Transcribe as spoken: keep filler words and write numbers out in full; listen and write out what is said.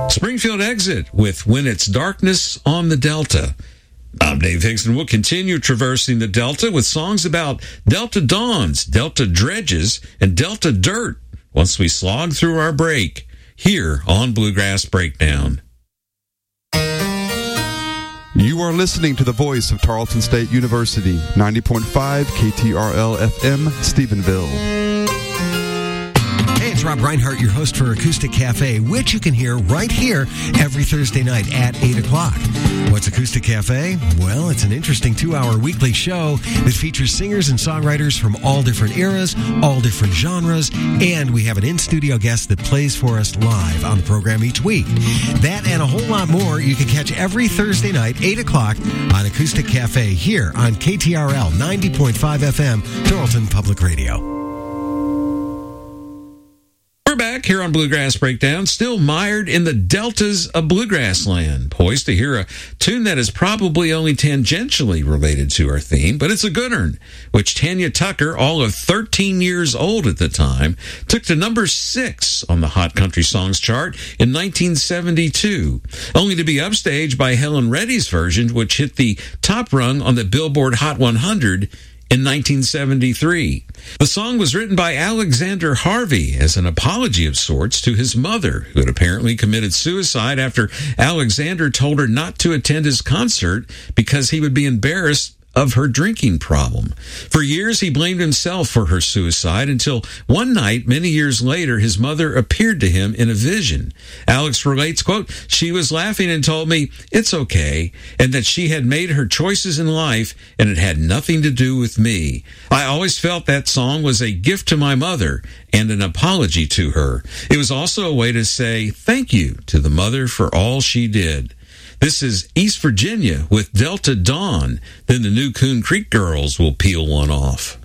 Springfield Exit with When It's Darkness on the Delta. I'm Dave Higgs, and we'll continue traversing the Delta with songs about Delta Dawns, Delta Dredges, and Delta Dirt once we slog through our break here on Bluegrass Breakdown. You are listening to the voice of Tarleton State University, ninety point five K T R L F M, Stephenville. Hey, it's Rob Reinhardt, your host for Acoustic Cafe, which you can hear right here every Thursday night at eight o'clock. What's Acoustic Cafe? Well, it's an interesting two-hour weekly show that features singers and songwriters from all different eras, all different genres, and we have an in-studio guest that plays for us live on the program each week. That and a whole lot more you can catch every Thursday night, eight o'clock, on Acoustic Cafe here on K T R L ninety point five F M, Tarleton Public Radio. We're back here on Bluegrass Breakdown, still mired in the deltas of bluegrass land, poised to hear a tune that is probably only tangentially related to our theme, but it's a good one, which Tanya Tucker, all of thirteen years old at the time, took to number six on the Hot Country Songs chart in nineteen seventy-two, only to be upstaged by Helen Reddy's version, which hit the top rung on the Billboard Hot one hundred in nineteen seventy-three. The song was written by Alexander Harvey as an apology of sorts to his mother, who had apparently committed suicide after Alexander told her not to attend his concert because he would be embarrassed of her drinking problem. For years, he blamed himself for her suicide until one night, many years later, his mother appeared to him in a vision. Alex relates, quote, "She was laughing and told me it's okay, and that she had made her choices in life and it had nothing to do with me. I always felt that song was a gift to my mother and an apology to her. It was also a way to say thank you to the mother for all she did." This is East Virginia with Delta Dawn. Then the new Coon Creek Girls will peel one off.